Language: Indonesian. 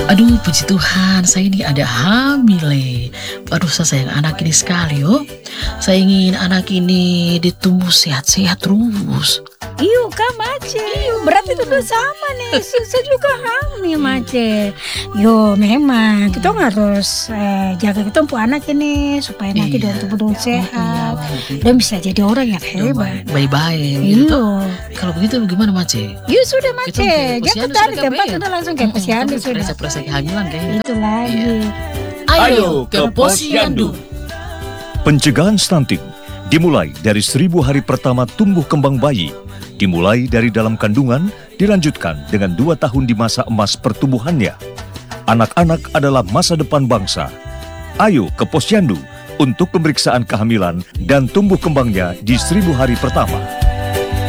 Aduh, puji Tuhan, saya ini ada hamil. Aduh, saya sayang anak ini sekali, oh. Saya ingin anak ini ditumbuh sehat-sehat terus. Iyo Kak Mace, berarti itu tuh sama nih, saya juga hamil Mace. Yo memang kita harus jaga kita untuk anak ini supaya nanti dia betul-betul sehat dan bisa jadi orang yang hebat. Baik-baik gitu. Iyo. Kalau begitu bagaimana, Mace? Yo sudah Mace, jangan dari tempat ya? sudah langsung ke posyandu sudah. Periksa kehamilan kayaknya. Itu lagi. Ayo ke posyandu. Pencegahan stunting dimulai dari 1000 hari pertama tumbuh kembang bayi. Dimulai dari dalam kandungan, dilanjutkan dengan 2 tahun di masa emas pertumbuhannya. Anak-anak adalah masa depan bangsa. Ayo ke posyandu untuk pemeriksaan kehamilan dan tumbuh kembangnya di 1000 hari pertama.